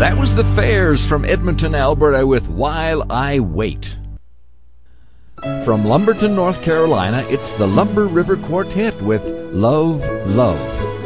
That was the Fairs from Edmonton, Alberta with While I Wait. From Lumberton, North Carolina, it's the Lumber River Quartet with Love, Love.